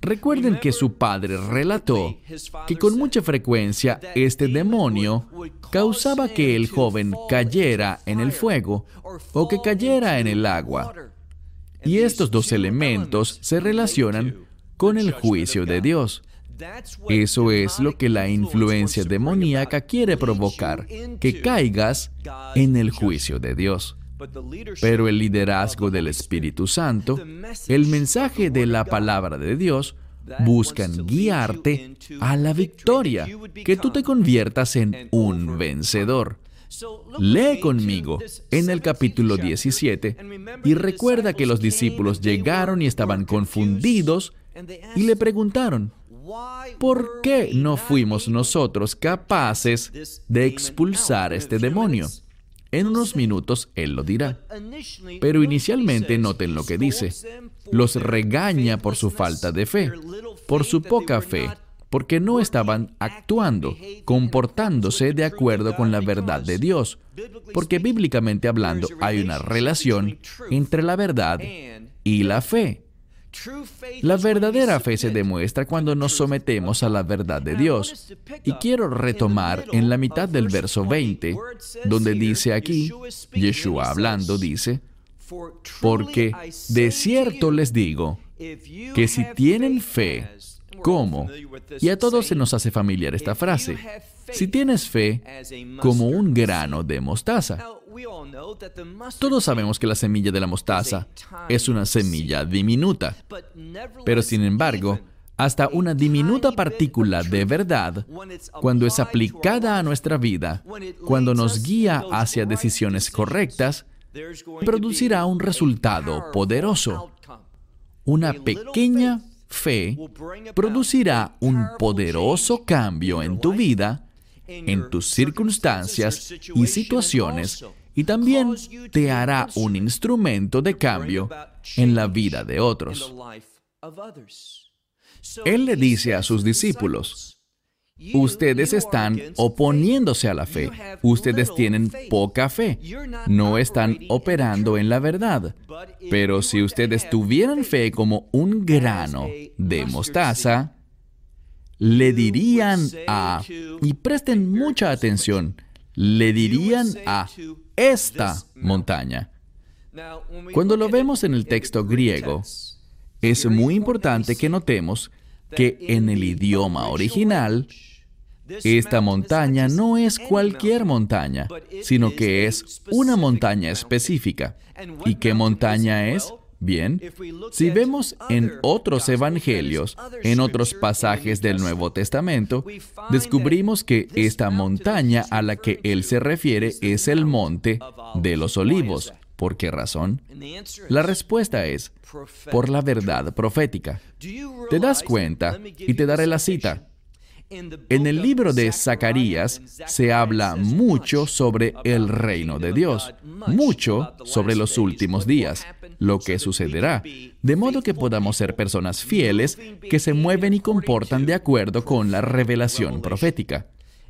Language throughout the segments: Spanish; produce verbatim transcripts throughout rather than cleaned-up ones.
Recuerden que su padre relató que con mucha frecuencia este demonio causaba que el joven cayera en el fuego o que cayera en el agua. Y estos dos elementos se relacionan con el juicio de Dios. Eso es lo que la influencia demoníaca quiere provocar, que caigas en el juicio de Dios. Pero el liderazgo del Espíritu Santo, el mensaje de la palabra de Dios, buscan guiarte a la victoria, que tú te conviertas en un vencedor. Lee conmigo en el capítulo diecisiete y recuerda que los discípulos llegaron y estaban confundidos y le preguntaron, ¿por qué no fuimos nosotros capaces de expulsar este demonio? En unos minutos Él lo dirá. Pero inicialmente noten lo que dice. Los regaña por su falta de fe, por su poca fe, porque no estaban actuando, comportándose de acuerdo con la verdad de Dios. Porque bíblicamente hablando hay una relación entre la verdad y la fe. La verdadera fe se demuestra cuando nos sometemos a la verdad de Dios. Y quiero retomar en la mitad del verso veinte, donde dice aquí, Yeshua hablando, dice, porque de cierto les digo, que si tienen fe, ¿cómo? Y a todos se nos hace familiar esta frase. Si tienes fe, como un grano de mostaza. Todos sabemos que la semilla de la mostaza es una semilla diminuta. Pero sin embargo, hasta una diminuta partícula de verdad, cuando es aplicada a nuestra vida, cuando nos guía hacia decisiones correctas, producirá un resultado poderoso. Una pequeña fe producirá un poderoso cambio en tu vida, en tus circunstancias y situaciones, y también te hará un instrumento de cambio en la vida de otros. Él le dice a sus discípulos, ustedes están oponiéndose a la fe. Ustedes tienen poca fe. No están operando en la verdad. Pero si ustedes tuvieran fe como un grano de mostaza, le dirían a, y presten mucha atención, le dirían a esta montaña. Cuando lo vemos en el texto griego, es muy importante que notemos que en el idioma original, esta montaña no es cualquier montaña, sino que es una montaña específica. ¿Y qué montaña es? Bien, si vemos en otros evangelios, en otros pasajes del Nuevo Testamento, descubrimos que esta montaña a la que él se refiere es el Monte de los Olivos. ¿Por qué razón? La respuesta es, por la verdad profética. ¿Te das cuenta? Y te daré la cita. En el libro de Zacarías se habla mucho sobre el reino de Dios, mucho sobre los últimos días, lo que sucederá, de modo que podamos ser personas fieles que se mueven y comportan de acuerdo con la revelación profética.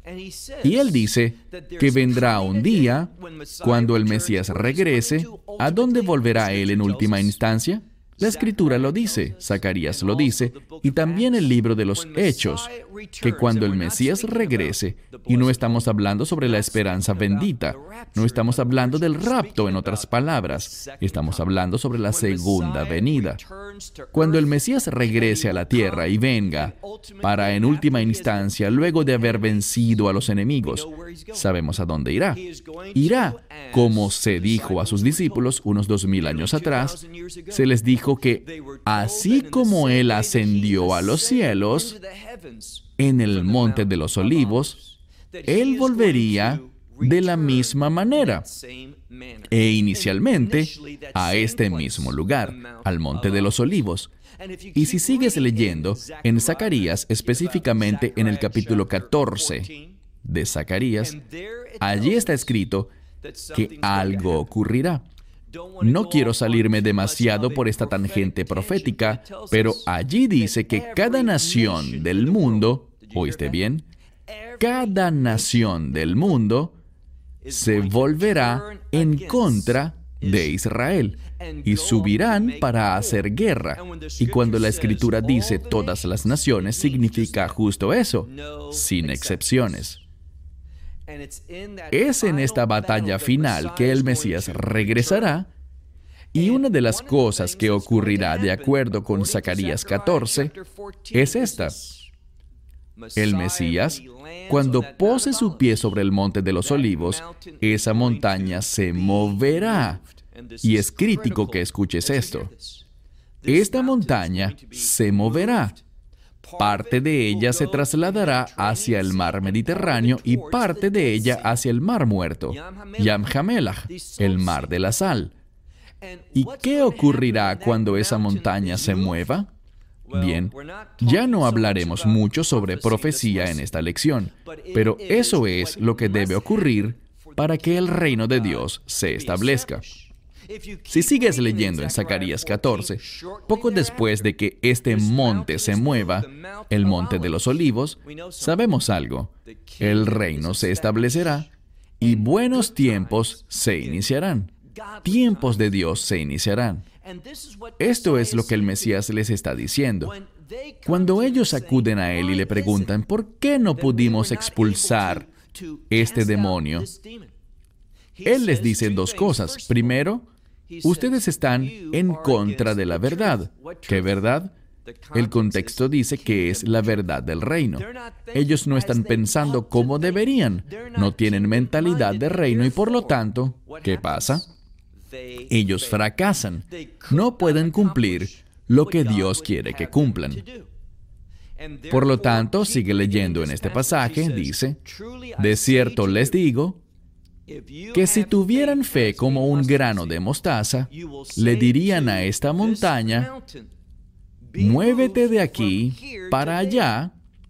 Y él dice que vendrá un día, cuando el Mesías regrese, ¿a dónde volverá él en última instancia? La Escritura lo dice, Zacarías lo dice, y también el libro de los Hechos, que cuando el Mesías regrese, y no estamos hablando sobre la esperanza bendita, no estamos hablando del rapto, en otras palabras, estamos hablando sobre la segunda venida. Cuando el Mesías regrese a la tierra y venga, para en última instancia, luego de haber vencido a los enemigos, sabemos a dónde irá. Irá, como se dijo a sus discípulos unos dos mil años atrás, se les dijo que así como Él ascendió a los cielos, en el Monte de los Olivos, Él volvería de la misma manera, e inicialmente a este mismo lugar, al Monte de los Olivos. Y si sigues leyendo en Zacarías, específicamente en el capítulo catorce de Zacarías, allí está escrito que algo ocurrirá. No quiero salirme demasiado por esta tangente profética, pero allí dice que cada nación del mundo, ¿oíste bien? Cada nación del mundo se volverá en contra de Israel, y subirán para hacer guerra. Y cuando la Escritura dice todas las naciones, significa justo eso, sin excepciones. Es en esta batalla final que el Mesías regresará, y una de las cosas que ocurrirá de acuerdo con Zacarías catorce es esta. El Mesías, cuando pose su pie sobre el monte de los olivos, esa montaña se moverá. Y es crítico que escuches esto. Esta montaña se moverá. Parte de ella se trasladará hacia el mar Mediterráneo y parte de ella hacia el mar Muerto, Yam Hamelach, el mar de la sal. ¿Y qué ocurrirá cuando esa montaña se mueva? Bien, ya no hablaremos mucho sobre profecía en esta lección, pero eso es lo que debe ocurrir para que el reino de Dios se establezca. Si sigues leyendo en Zacarías catorce, poco después de que este monte se mueva, el monte de los olivos, sabemos algo. El reino se establecerá y buenos tiempos se iniciarán. Tiempos de Dios se iniciarán. Esto es lo que el Mesías les está diciendo. Cuando ellos acuden a Él y le preguntan, ¿por qué no pudimos expulsar este demonio? Él les dice dos cosas. Primero, ustedes están en contra de la verdad. ¿Qué verdad? El contexto dice que es la verdad del reino. Ellos no están pensando como deberían. No tienen mentalidad de reino y por lo tanto, ¿qué pasa? Ellos fracasan. No pueden cumplir lo que Dios quiere que cumplan. Por lo tanto, sigue leyendo en este pasaje, dice, de cierto les digo, que si tuvieran fe como un grano de mostaza, le dirían a esta montaña, muévete de aquí para allá,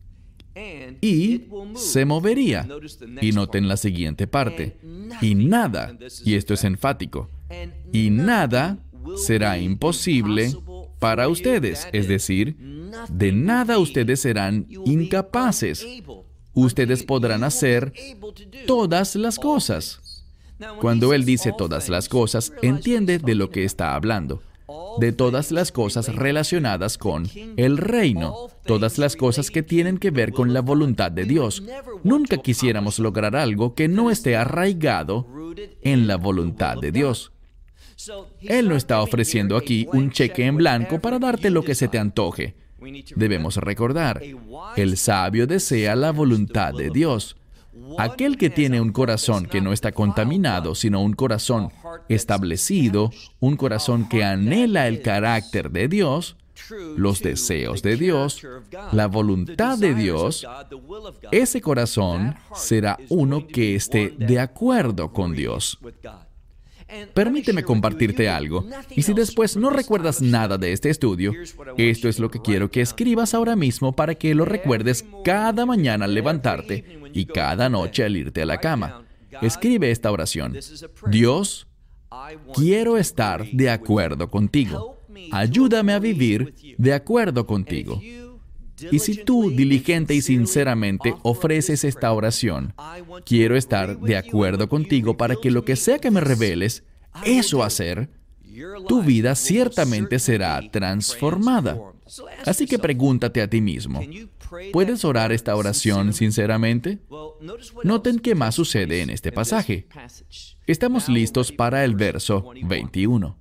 y se movería. Y noten la siguiente parte. Y nada, y esto es enfático, y nada será imposible para ustedes. Es decir, de nada ustedes serán incapaces. Ustedes podrán hacer todas las cosas. Cuando Él dice todas las cosas, entiende de lo que está hablando. De todas las cosas relacionadas con el reino, todas las cosas que tienen que ver con la voluntad de Dios. Nunca quisiéramos lograr algo que no esté arraigado en la voluntad de Dios. Él no está ofreciendo aquí un cheque en blanco para darte lo que se te antoje. Debemos recordar, el sabio desea la voluntad de Dios. Aquel que tiene un corazón que no está contaminado, sino un corazón establecido, un corazón que anhela el carácter de Dios, los deseos de Dios, la voluntad de Dios, ese corazón será uno que esté de acuerdo con Dios. Permíteme compartirte algo, y si después no recuerdas nada de este estudio, esto es lo que quiero que escribas ahora mismo para que lo recuerdes cada mañana al levantarte y cada noche al irte a la cama. Escribe esta oración. Dios, quiero estar de acuerdo contigo. Ayúdame a vivir de acuerdo contigo. Y si tú diligente y sinceramente ofreces esta oración, quiero estar de acuerdo contigo para que lo que sea que me reveles, eso hacer, tu vida ciertamente será transformada. Así que pregúntate a ti mismo, ¿puedes orar esta oración sinceramente? Noten qué más sucede en este pasaje. Estamos listos para el verso veintiuno.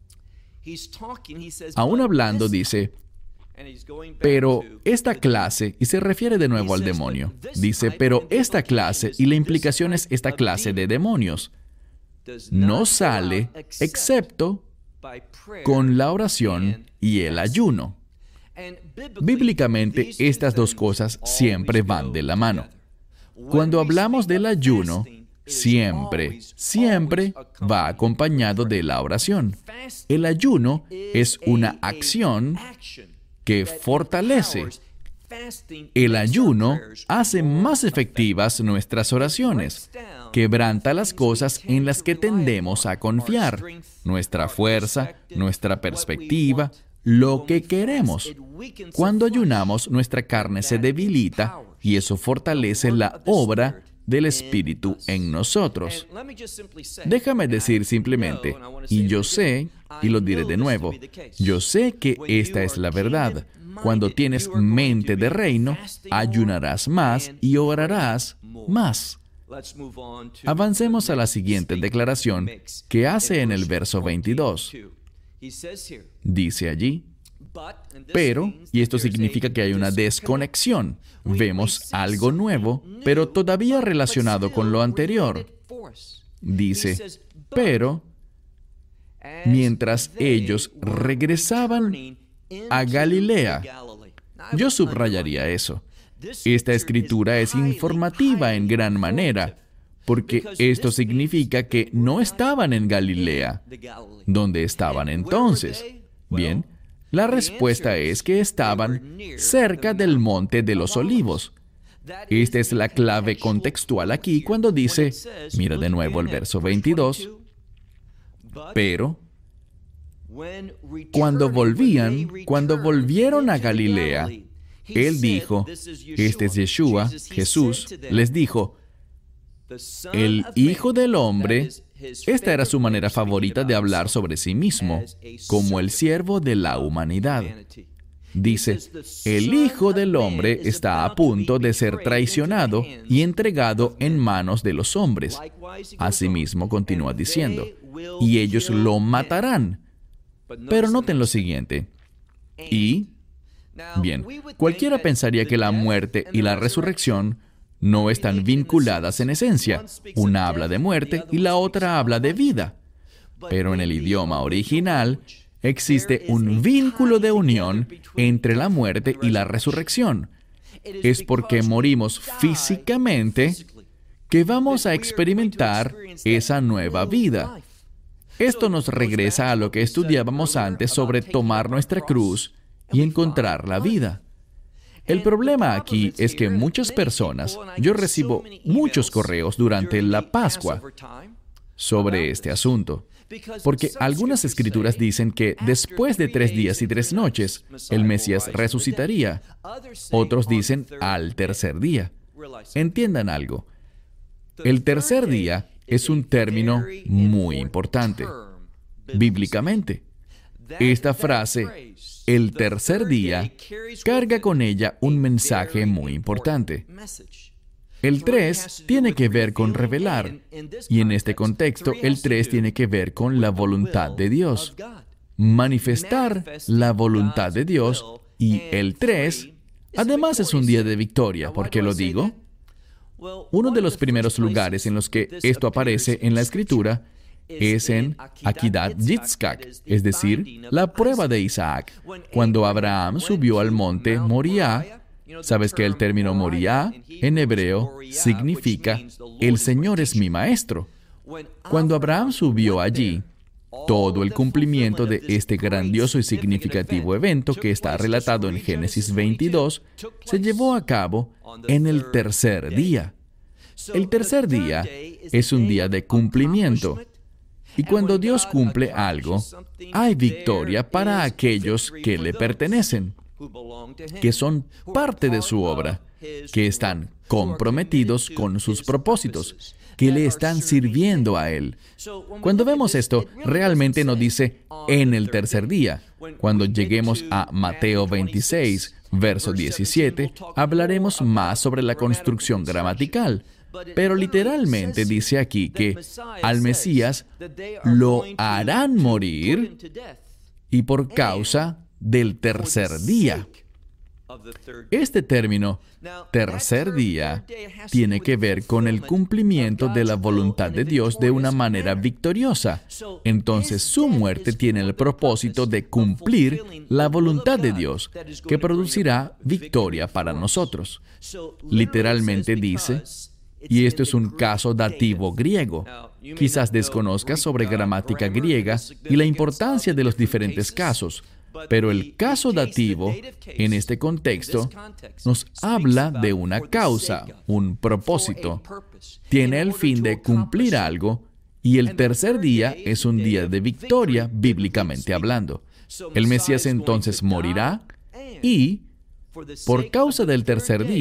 Aún hablando, dice, pero esta clase, y se refiere de nuevo al demonio, dice, pero esta clase, y la implicación es esta clase de demonios, no sale excepto con la oración y el ayuno. Bíblicamente, estas dos cosas siempre van de la mano. Cuando hablamos del ayuno, siempre, siempre va acompañado de la oración. El ayuno es una acción que fortalece. El ayuno hace más efectivas nuestras oraciones, quebranta las cosas en las que tendemos a confiar, nuestra fuerza, nuestra perspectiva, lo que queremos. Cuando ayunamos, nuestra carne se debilita y eso fortalece la obra del Espíritu en nosotros. Déjame decir simplemente, y yo sé, y lo diré de nuevo, yo sé que esta es la verdad. Cuando tienes mente de reino, ayunarás más y orarás más. Avancemos a la siguiente declaración que hace en el verso veintidós. Dice allí, pero, y esto significa que hay una desconexión. Vemos algo nuevo, pero todavía relacionado con lo anterior. Dice, pero, mientras ellos regresaban a Galilea. Yo subrayaría eso. Esta escritura es informativa en gran manera, porque esto significa que no estaban en Galilea. ¿Dónde estaban entonces? Bien, la respuesta es que estaban cerca del Monte de los Olivos. Esta es la clave contextual aquí cuando dice, mira de nuevo el verso veintidós, pero cuando volvían, cuando volvieron a Galilea, Él dijo, este es Yeshua, Jesús, les dijo, el Hijo del Hombre, esta era su manera favorita de hablar sobre sí mismo, como el siervo de la humanidad. Dice, el Hijo del Hombre está a punto de ser traicionado y entregado en manos de los hombres. Asimismo, continúa diciendo, y ellos lo matarán. Pero noten lo siguiente. Y, bien, cualquiera pensaría que la muerte y la resurrección no están vinculadas en esencia. Una habla de muerte y la otra habla de vida. Pero en el idioma original existe un vínculo de unión entre la muerte y la resurrección. Es porque morimos físicamente que vamos a experimentar esa nueva vida. Esto nos regresa a lo que estudiábamos antes sobre tomar nuestra cruz y encontrar la vida. El problema aquí es que muchas personas, yo recibo muchos correos durante la Pascua sobre este asunto, porque algunas escrituras dicen que después de tres días y tres noches, el Mesías resucitaría. Otros dicen al tercer día. Entiendan algo. El tercer día es un término muy importante, bíblicamente. Esta frase, el tercer día, carga con ella un mensaje muy importante. El tres tiene que ver con revelar, y en este contexto, el tres tiene que ver con la voluntad de Dios. Manifestar la voluntad de Dios, y el tres, además es un día de victoria. ¿Por qué lo digo? Uno de los primeros lugares en los que esto aparece en la Escritura es en Akedat Yitzhak, es decir, la prueba de Isaac. Cuando Abraham subió al monte Moriah, ¿sabes que el término Moriah en hebreo significa el Señor es mi maestro? Cuando Abraham subió allí, todo el cumplimiento de este grandioso y significativo evento que está relatado en Génesis veintidós se llevó a cabo en el tercer día. El tercer día es un día de cumplimiento. Y cuando Dios cumple algo, hay victoria para aquellos que le pertenecen, que son parte de su obra, que están comprometidos con sus propósitos, que le están sirviendo a Él. Cuando vemos esto, realmente no dice en el tercer día. Cuando lleguemos a Mateo veintiséis, verso diecisiete, hablaremos más sobre la construcción gramatical. Pero literalmente dice aquí que al Mesías lo harán morir y por causa del tercer día. Este término, tercer día, tiene que ver con el cumplimiento de la voluntad de Dios de una manera victoriosa. Entonces, su muerte tiene el propósito de cumplir la voluntad de Dios, que producirá victoria para nosotros. Literalmente dice, y esto es un caso dativo griego. Quizás desconozcas sobre gramática griega y la importancia de los diferentes casos, pero el caso dativo, en este contexto, nos habla de una causa, un propósito. Tiene el fin de cumplir algo, y el tercer día es un día de victoria, bíblicamente hablando. El Mesías entonces morirá, y, por causa del tercer día,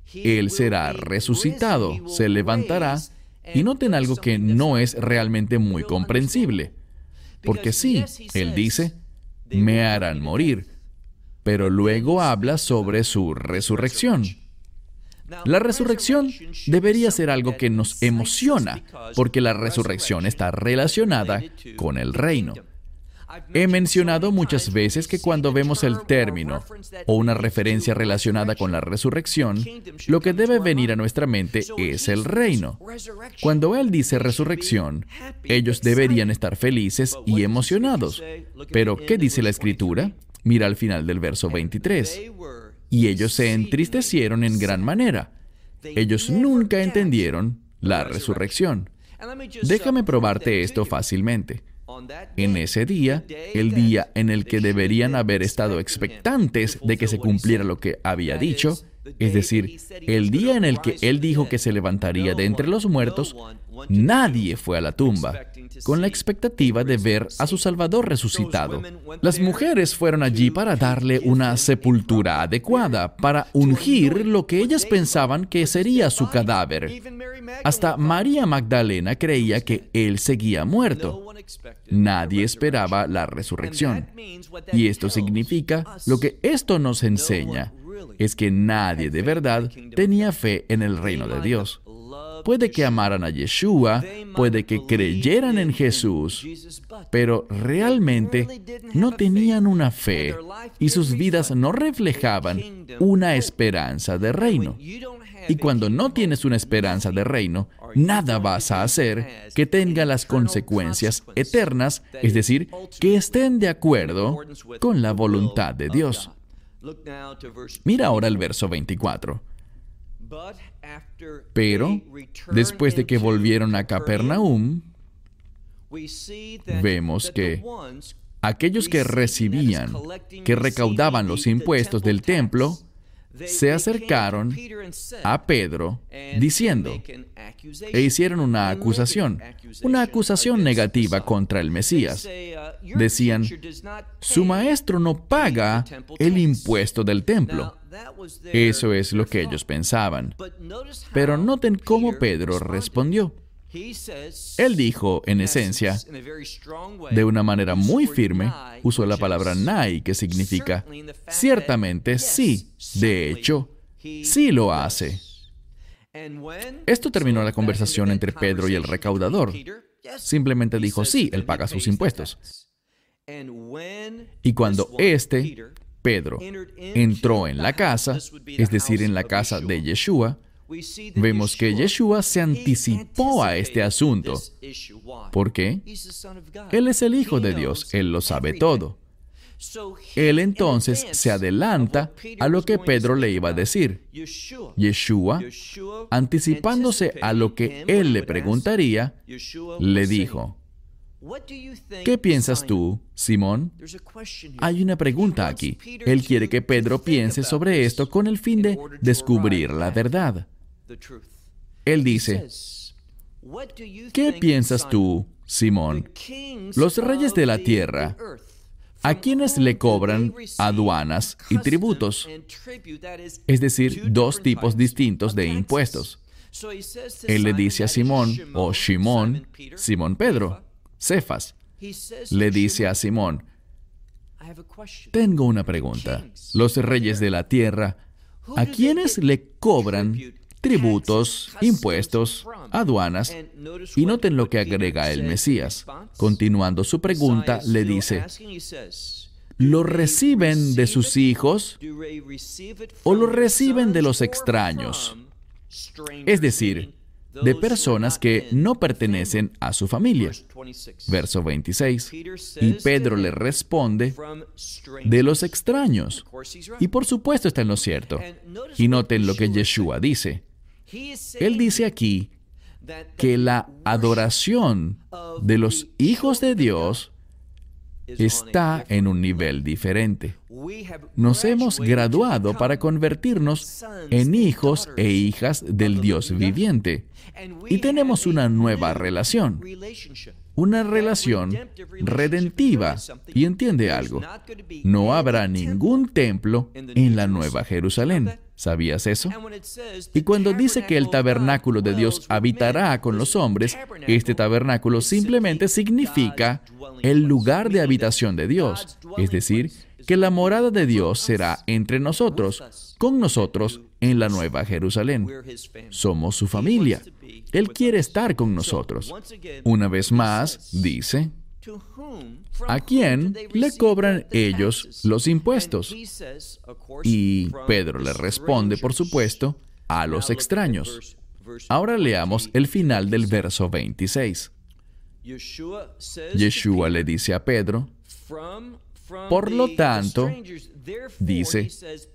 Él será resucitado, se levantará. Y noten algo que no es realmente muy comprensible. Porque sí, Él dice, me harán morir, pero luego habla sobre su resurrección. La resurrección debería ser algo que nos emociona, porque la resurrección está relacionada con el reino. He mencionado muchas veces que cuando vemos el término o una referencia relacionada con la resurrección, lo que debe venir a nuestra mente es el reino. Cuando Él dice resurrección, ellos deberían estar felices y emocionados. Pero, ¿qué dice la Escritura? Mira al final del verso veintitrés. Y ellos se entristecieron en gran manera. Ellos nunca entendieron la resurrección. Déjame probarte esto fácilmente. En ese día, el día en el que deberían haber estado expectantes de que se cumpliera lo que había dicho, es decir, el día en el que Él dijo que se levantaría de entre los muertos, nadie fue a la tumba, con la expectativa de ver a su Salvador resucitado. Las mujeres fueron allí para darle una sepultura adecuada, para ungir lo que ellas pensaban que sería su cadáver. Hasta María Magdalena creía que Él seguía muerto. Nadie esperaba la resurrección. Y esto significa, lo que esto nos enseña, es que nadie de verdad tenía fe en el reino de Dios. Puede que amaran a Yeshua, puede que creyeran en Jesús, pero realmente no tenían una fe y sus vidas no reflejaban una esperanza de reino. Y cuando no tienes una esperanza de reino, nada vas a hacer que tenga las consecuencias eternas, es decir, que estén de acuerdo con la voluntad de Dios. Mira ahora el verso veinticuatro. Pero, después de que volvieron a Capernaum, vemos que aquellos que recibían, que recaudaban los impuestos del templo, se acercaron a Pedro diciendo, e hicieron una acusación, una acusación negativa contra el Mesías. Decían, su maestro no paga el impuesto del templo. Eso es lo que ellos pensaban. Pero noten cómo Pedro respondió. Él dijo, en esencia, de una manera muy firme, usó la palabra nai, que significa, ciertamente sí, de hecho, sí lo hace. Esto terminó la conversación entre Pedro y el recaudador. Simplemente dijo, sí, él paga sus impuestos. Y cuando éste, Pedro, entró en la casa, es decir, en la casa de Yeshua, vemos que Yeshua se anticipó a este asunto. ¿Por qué? Él es el Hijo de Dios, Él lo sabe todo. Él entonces se adelanta a lo que Pedro le iba a decir. Yeshua, anticipándose a lo que él le preguntaría, le dijo, ¿qué piensas tú, Simón? Hay una pregunta aquí. Él quiere que Pedro piense sobre esto con el fin de descubrir la verdad. Él dice, ¿qué piensas tú, Simón? Los reyes de la tierra, ¿a quienes le cobran aduanas y tributos? Es decir, dos tipos distintos de impuestos. Él le dice a Simón, o Shimón, Simón Pedro, Cefas, le dice a Simón, tengo una pregunta. Los reyes de la tierra, ¿a quiénes le cobran tributos, impuestos, aduanas? Y noten lo que agrega el Mesías. Continuando su pregunta, le dice, ¿lo reciben de sus hijos o lo reciben de los extraños? Es decir, de personas que no pertenecen a su familia. Verso veintiséis. Y Pedro le responde, de los extraños. Y por supuesto está en lo cierto. Y noten lo que Yeshua dice. Él dice aquí que la adoración de los hijos de Dios está en un nivel diferente. Nos hemos graduado para convertirnos en hijos e hijas del Dios viviente. Y tenemos una nueva relación. una relación redentiva. Y entiende algo, no habrá ningún templo en la Nueva Jerusalén. ¿Sabías eso? Y cuando dice que el tabernáculo de Dios habitará con los hombres, este tabernáculo simplemente significa el lugar de habitación de Dios. Es decir, que la morada de Dios será entre nosotros, con nosotros en la Nueva Jerusalén. Somos su familia. Él quiere estar con nosotros. Una vez más, dice, ¿a quién le cobran ellos los impuestos? Y Pedro le responde, por supuesto, a los extraños. Ahora leamos el final del verso veintiséis. Yeshua le dice a Pedro, por lo tanto, dice,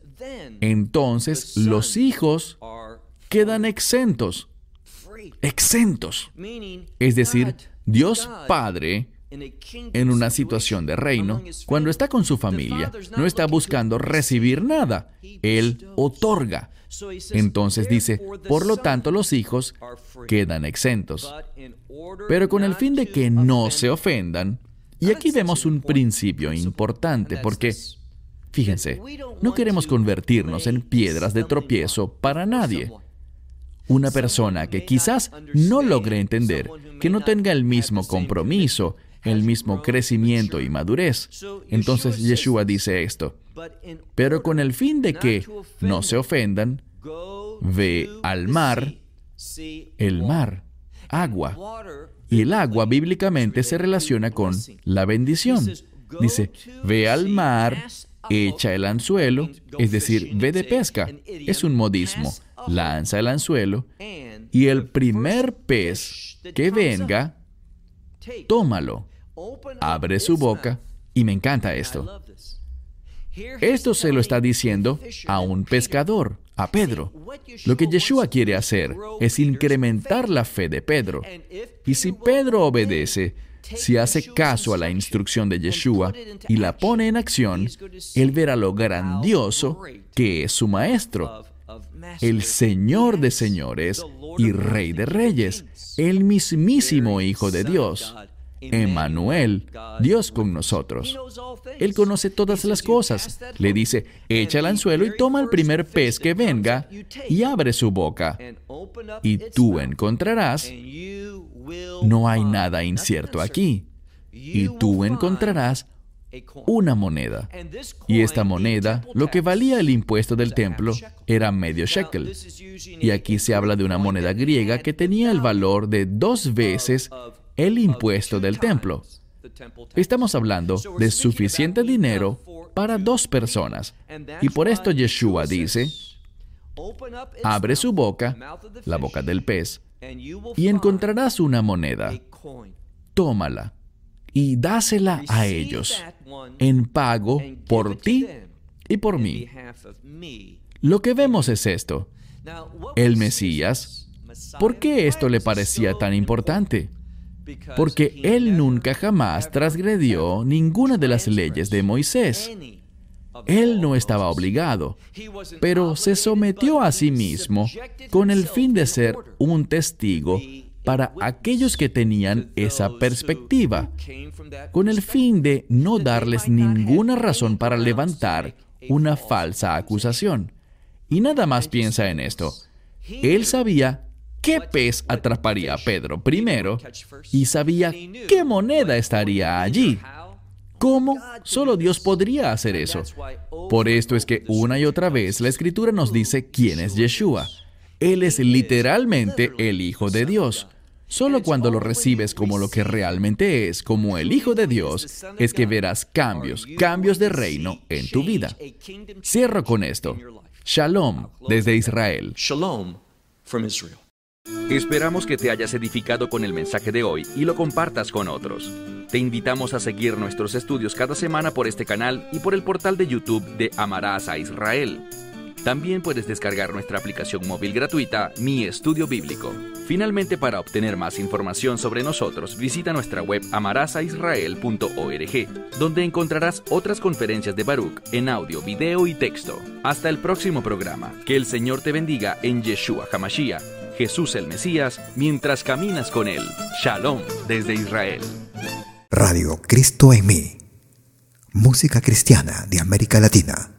entonces los hijos quedan exentos. Exentos. Es decir, Dios Padre, en una situación de reino, cuando está con su familia, no está buscando recibir nada. Él otorga. Entonces dice, por lo tanto los hijos quedan exentos. Pero con el fin de que no se ofendan, y aquí vemos un principio importante, porque, fíjense, no queremos convertirnos en piedras de tropiezo para nadie. Una persona que quizás no logre entender, que no tenga el mismo compromiso, el mismo crecimiento y madurez. Entonces Yeshua dice esto, pero con el fin de que no se ofendan, ve al mar, el mar, agua. Y el agua bíblicamente se relaciona con la bendición. Dice, ve al mar, echa el anzuelo, es decir, ve de pesca. Es un modismo. Lanza el anzuelo y el primer pez que venga, tómalo. Abre su boca. Y me encanta esto. Esto se lo está diciendo a un pescador, a Pedro. Lo que Yeshua quiere hacer es incrementar la fe de Pedro. Y si Pedro obedece, si hace caso a la instrucción de Yeshua y la pone en acción, él verá lo grandioso que es su maestro, el Señor de señores y Rey de reyes, el mismísimo Hijo de Dios. Emmanuel, Dios con nosotros. Él conoce todas las cosas. Le dice, echa el anzuelo y toma el primer pez que venga y abre su boca. Y tú encontrarás, no hay nada incierto aquí, y tú encontrarás una moneda. Y esta moneda, lo que valía el impuesto del templo, era medio shekel. Y aquí se habla de una moneda griega que tenía el valor de dos veces el impuesto del templo. Estamos hablando de suficiente dinero para dos personas. Y por esto Yeshua dice, abre su boca, la boca del pez, y encontrarás una moneda. Tómala y dásela a ellos en pago por ti y por mí. Lo que vemos es esto. El Mesías, ¿por qué esto le parecía tan importante? Porque él nunca jamás transgredió ninguna de las leyes de Moisés. Él no estaba obligado, pero se sometió a sí mismo con el fin de ser un testigo para aquellos que tenían esa perspectiva, con el fin de no darles ninguna razón para levantar una falsa acusación. Y nada más piensa en esto. Él sabía qué pez atraparía a Pedro primero y sabía qué moneda estaría allí. ¿Cómo? Solo Dios podría hacer eso. Por esto es que una y otra vez la Escritura nos dice quién es Yeshua. Él es literalmente el Hijo de Dios. Solo cuando lo recibes como lo que realmente es, como el Hijo de Dios, es que verás cambios, cambios de reino en tu vida. Cierro con esto. Shalom desde Israel. Shalom from Israel. Esperamos que te hayas edificado con el mensaje de hoy y lo compartas con otros. Te invitamos a seguir nuestros estudios cada semana por este canal y por el portal de YouTube de Amarás a Israel. También puedes descargar nuestra aplicación móvil gratuita, Mi Estudio Bíblico. Finalmente, para obtener más información sobre nosotros, visita nuestra web amarás a israel punto org, donde encontrarás otras conferencias de Baruch en audio, video y texto. Hasta el próximo programa. Que el Señor te bendiga en Yeshua HaMashiach. Jesús el Mesías, mientras caminas con Él. Shalom desde Israel. Radio Cristo en mí. Música cristiana de América Latina.